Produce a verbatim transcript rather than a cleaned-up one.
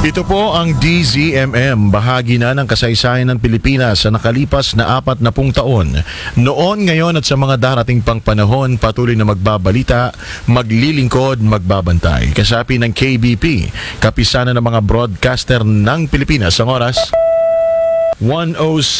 Ito po ang D Z M M, bahagi na ng kasaysayan ng Pilipinas sa nakalipas na apat na pung taon. Noon, ngayon at sa mga darating pang panahon, patuloy na magbabalita, maglilingkod, magbabantay. Kasapi ng K B P, kapisanan ng mga broadcaster ng Pilipinas. Ang oras, one oh